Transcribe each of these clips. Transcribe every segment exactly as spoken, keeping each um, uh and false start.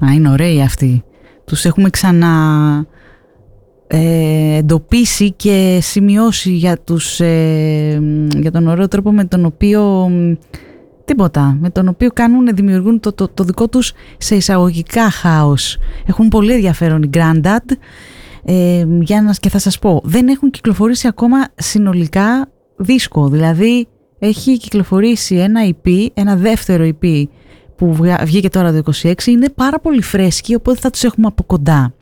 Α, είναι ωραίοι αυτοί. Τους έχουμε ξανα ε, εντοπίσει και σημειώσει για, τους, ε, για τον ωραίο τρόπο με τον οποίο τίποτα, με τον οποίο κάνουν, δημιουργούν το, το, το δικό τους σε εισαγωγικά χάος. Έχουν πολύ ενδιαφέρον οι Grandad, ε, για να, και θα σας πω, δεν έχουν κυκλοφορήσει ακόμα συνολικά δίσκο, δηλαδή έχει κυκλοφορήσει ένα ι πι, ένα δεύτερο ι πι που βγήκε τώρα το είκοσι έξι, είναι πάρα πολύ φρέσκοι, οπότε θα τους έχουμε από κοντά.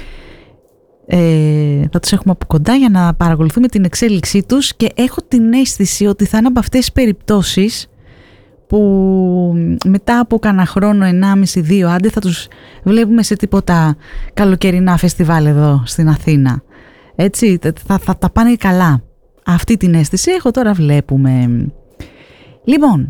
Ε, θα τους έχουμε από κοντά για να παρακολουθούμε την εξέλιξή τους και έχω την αίσθηση ότι θα είναι από αυτές τις περιπτώσεις που μετά από κάνα χρόνο, ενάμιση, δύο, άντε θα τους βλέπουμε σε τίποτα καλοκαιρινά φεστιβάλ εδώ στην Αθήνα. Έτσι, θα, θα τα πάνε καλά. Αυτή την αίσθηση έχω, τώρα βλέπουμε. Λοιπόν,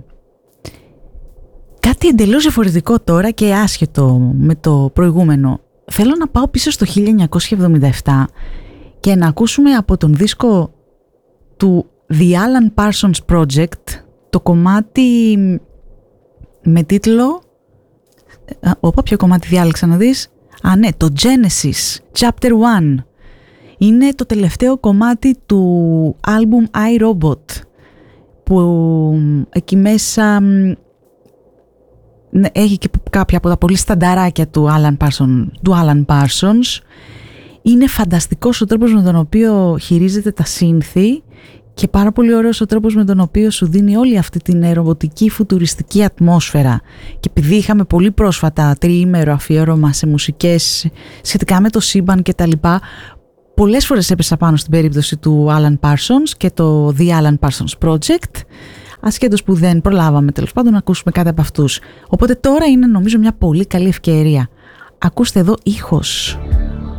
κάτι εντελώς διαφορετικό τώρα και άσχετο με το προηγούμενο. Θέλω να πάω πίσω στο χίλια εννιακόσια εβδομήντα επτά και να ακούσουμε από τον δίσκο του The Alan Parsons Project το κομμάτι με τίτλο... Όπα, ποιο κομμάτι διάλεξα να δεις? Α, ναι, το Genesis, Chapter one. Είναι το τελευταίο κομμάτι του album iRobot, που εκεί μέσα έχει και κάποια από τα πολύ στανταράκια του Alan Parsons, του Alan Parsons. Είναι φανταστικός ο τρόπος με τον οποίο χειρίζεται τα σύνθη και πάρα πολύ ωραίος ο τρόπος με τον οποίο σου δίνει όλη αυτή την ρομποτική φουτουριστική ατμόσφαιρα. Και επειδή είχαμε πολύ πρόσφατα τριήμερο αφιέρωμα σε μουσικές σχετικά με το σύμπαν και τα λοιπά, πολλές φορές έπεσα πάνω στην περίπτωση του Alan Parsons και το The Alan Parsons Project, ασχέτως που δεν προλάβαμε τέλος πάντων να ακούσουμε κάτι από αυτούς. Οπότε τώρα είναι νομίζω μια πολύ καλή ευκαιρία. Ακούστε εδώ ήχος.